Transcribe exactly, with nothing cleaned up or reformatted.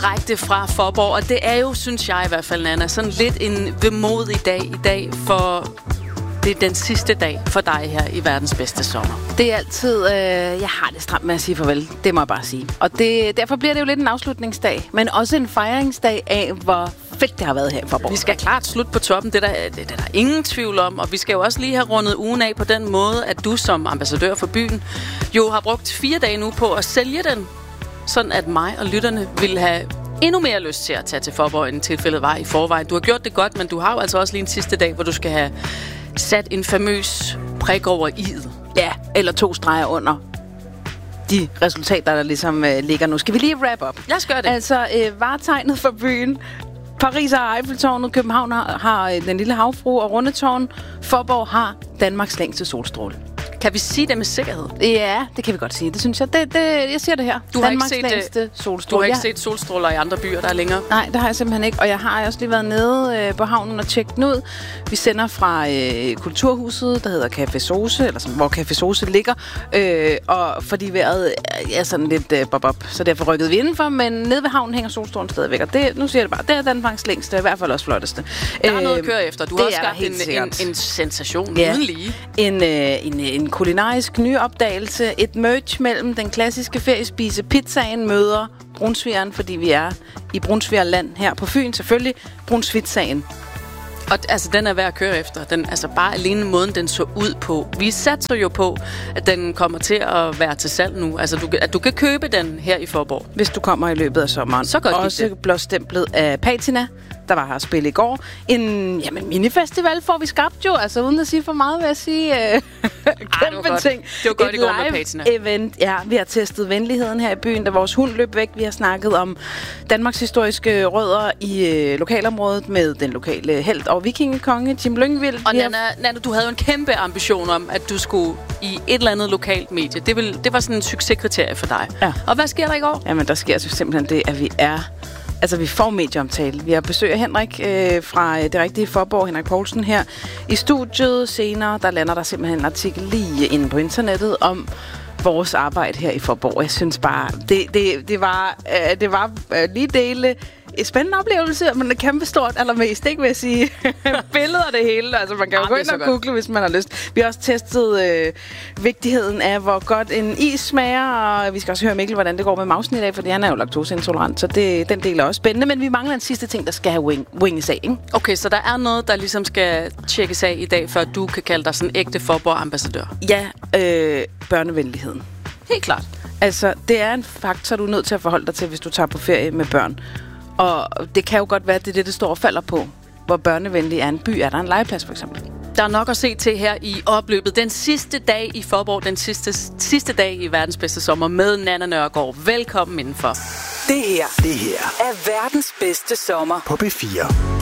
direkte fra Faaborg, og det er jo, synes jeg i hvert fald, Nanna, sådan lidt en vemodig dag i dag, for det er den sidste dag for dig her i verdens bedste sommer. Det er altid, øh, jeg har det stramt med at sige farvel, det må jeg bare sige. Og det, derfor bliver det jo lidt en afslutningsdag, men også en fejringsdag af, hvor fedt det har været her i Faaborg. Vi skal klart slutte på toppen, det er, der, det er der ingen tvivl om, og vi skal jo også lige have rundet ugen af på den måde, at du som ambassadør for byen jo har brugt fire dage nu på at sælge den, sådan at mig og lytterne ville have endnu mere lyst til at tage til Faaborg, end tilfældet var i forvejen. Du har gjort det godt, men du har jo altså også lige en sidste dag, hvor du skal have sat en famøs prik over i'et. Ja, eller to streger under de resultater, der ligesom øh, ligger nu. Skal vi lige wrap up? Lad os gøre det. Altså, øh, varetegnet for byen. Paris har Eiffeltårnet, København har, har øh, den lille havfrue og Rundetårn. Faaborg har Danmarks længste solstråle. Kan vi sige det med sikkerhed? Ja, det kan vi godt sige. Det synes jeg. Det, det, jeg siger det her. Du har Danmarks ikke set, længste solstråle. Du har ikke jeg... set solstråler i andre byer, der er længere? Nej, det har jeg simpelthen ikke. Og jeg har også lige været nede øh, på havnen og tjekket den ud. Vi sender fra øh, Kulturhuset, der hedder Café Sose, eller sådan, hvor Café Sose ligger. Øh, og fordi vejret er sådan lidt øh, bob-bob, så derfor rykkede vi indenfor. Men nede ved havnen hænger solstrålen stadigvæk. Og det, nu siger jeg det bare, det er Danmarks længste, i hvert fald også flotteste. Der er øh, noget at køre efter. Du har også skabt en, en, en sensation ja. uden lige. En, øh, en, en kulinarisk nyopdagelse. Et merge mellem den klassiske feriespise pizzaen møder brunsvigeren, fordi vi er i Brunsvigerland her på Fyn. Selvfølgelig Brunsvigsagen. Og altså, den er værd at køre efter. Den, altså, bare alene måden, den så ud på. Vi satser jo på, at den kommer til at være til salg nu. Altså, du, at du kan købe den her i Faaborg. Hvis du kommer i løbet af sommeren. Så godt også blåstemplet af Patina, der var her at spille i går. En jamen, minifestival får vi skabt jo. Altså, uden at sige for meget, vil jeg sige. Øh, kæmpe Ej, ting. Det var godt Et i går med Patina. Event. Ja, vi har testet venligheden her i byen, da vores hund løb væk. Vi har snakket om Danmarks historiske rødder i øh, lokalområdet med den lokale helt og vikingekonge, Jim Lyngvild. Og Nanna, Nanna, du havde jo en kæmpe ambition om, at du skulle i et eller andet lokalt medie. Det, vil, det var sådan en succeskriterie for dig. Ja. Og hvad sker der i går? Jamen, der sker altså simpelthen det, at vi er... Altså, vi får medieomtale. Vi har besøg af Henrik øh, fra Det Rigtige Faaborg, Henrik Poulsen her i studiet. Senere, der lander der simpelthen en artikel lige inde på internettet om vores arbejde her i Faaborg. Jeg synes bare, det, det, det var, øh, det var øh, lige dele en spændende oplevelse, men det er kæmpe stort allermest, ikke vil jeg sige. Billeder af det hele. Altså, man kan jo gå ind og google, hvis man har lyst. Vi har også testet øh, vigtigheden af, hvor godt en is smager, og vi skal også høre Mikkel, hvordan det går med mausen i dag, fordi han er jo laktoseintolerant, så det, den del er også spændende. Men vi mangler en sidste ting, der skal have wing, winges af, ikke? Okay, så der er noget, der ligesom skal tjekkes af i dag, før du kan kalde dig sådan ægte Faaborg-ambassadør. Ja, øh, børnevenligheden. Helt klart. Altså, det er en faktor, du er nødt til at forholde dig til, hvis du tager på ferie med børn. Og det kan jo godt være, at det er det, det står og falder på. Hvor børnevenlig er en by? Er der en legeplads, for eksempel? Der er nok at se til her i opløbet. Den sidste dag i Faaborg, den sidste, sidste dag i verdens bedste sommer med Nanna Nørgaard. Velkommen indenfor. Det her, det her er verdens bedste sommer på B fire.